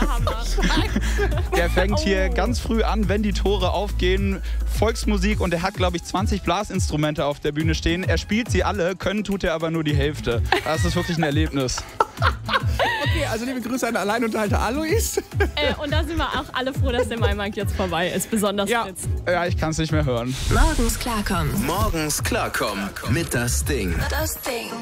Hammer. Der fängt hier ganz früh an, wenn die Tore aufgehen. Volksmusik und er hat, glaube ich, 20 Blasinstrumente auf der Bühne stehen. Er spielt sie alle, können tut er aber nur die Hälfte. Das ist wirklich ein Erlebnis. Okay, also liebe Grüße an Alleinunterhalter Alois. Und da sind wir auch alle froh, dass der Maimarkt jetzt vorbei ist. Besonders Fritz. Ja, ich kann es nicht mehr hören. Morgens klarkommen. Morgens klarkommen mit Das Ding.